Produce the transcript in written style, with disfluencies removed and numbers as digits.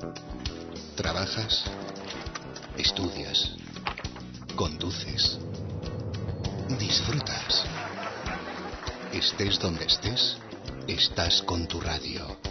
¿Trabajas? ¿Estudias? ¿Conduces? ¿Disfrutas? Estés donde estés, estás con tu radio.